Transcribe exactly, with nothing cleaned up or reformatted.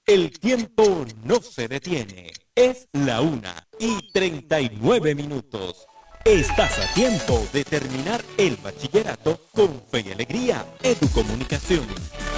El tiempo no se detiene. Es la una y treinta y nueve minutos. Estás a tiempo de terminar el bachillerato con Fe y Alegría Educomunicación.